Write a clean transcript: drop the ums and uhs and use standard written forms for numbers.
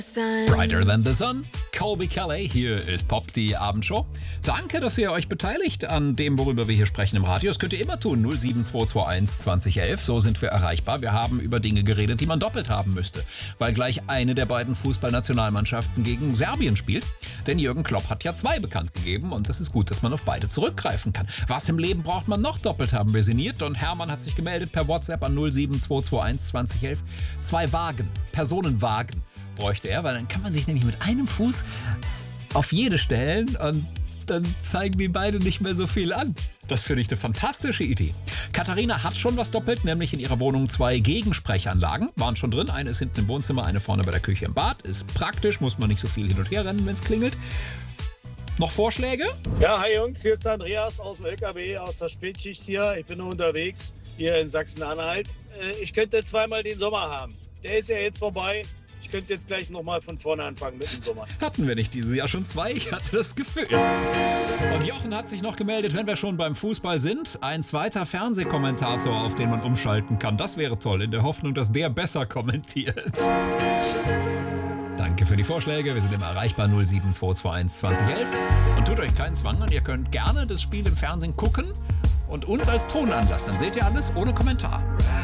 Brighter Than the Sun, Colby Kelly, hier ist Pop, die Abendshow. Danke, dass ihr euch beteiligt an dem, worüber wir hier sprechen im Radio. Das könnt ihr immer tun, 07221 2011, so sind wir erreichbar. Wir haben über Dinge geredet, die man doppelt haben müsste, weil gleich eine der beiden Fußballnationalmannschaften gegen Serbien spielt. Denn Jürgen Klopp hat ja 2 bekannt gegeben und es ist gut, dass man auf beide zurückgreifen kann. Was im Leben braucht man noch doppelt, haben wir sinniert, und Hermann hat sich gemeldet per WhatsApp an 07221 2011. 2 Wagen, Personenwagen bräuchte er, weil dann kann man sich nämlich mit einem Fuß auf jede stellen und dann zeigen die beide nicht mehr so viel an. Das finde ich eine fantastische Idee. Katharina hat schon was doppelt, nämlich in ihrer Wohnung 2 Gegensprechanlagen. Waren schon drin, eine ist hinten im Wohnzimmer, eine vorne bei der Küche im Bad. Ist praktisch, muss man nicht so viel hin und her rennen, wenn es klingelt. Noch Vorschläge? Ja, hi Jungs, hier ist Andreas aus dem LKW, aus der Spätschicht hier. Ich bin nur unterwegs hier in Sachsen-Anhalt. Ich könnte zweimal den Sommer haben. Der ist ja jetzt vorbei. Ich könnte jetzt gleich nochmal von vorne anfangen mit dem Sommer. Hatten wir nicht dieses Jahr schon 2? Ich hatte das Gefühl. Und Jochen hat sich noch gemeldet, wenn wir schon beim Fußball sind. Ein zweiter Fernsehkommentator, auf den man umschalten kann. Das wäre toll, in der Hoffnung, dass der besser kommentiert. Danke für die Vorschläge. Wir sind immer erreichbar 07221 2011. Und tut euch keinen Zwang an. Ihr könnt gerne das Spiel im Fernsehen gucken und uns als Ton anlassen. Dann seht ihr alles ohne Kommentar.